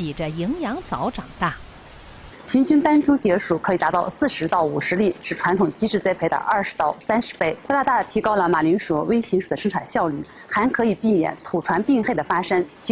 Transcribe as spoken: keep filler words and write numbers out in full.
洗着营养枣长大。 平均单株结数可以达到四十到五十粒，是传统机制栽培的二十到三十倍，大大提高了马铃薯微型薯的生产效率，还可以避免土传病害的发生。